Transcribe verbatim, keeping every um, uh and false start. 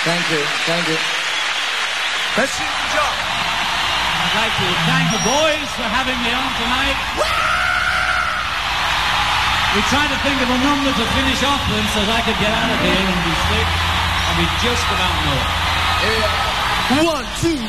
Thank you, thank you. Merci, John. I'd like to thank the boys for having me on tonight. We tried to think of a number to finish off with so that I could get out of here and be sick, and we just about know it. One, two.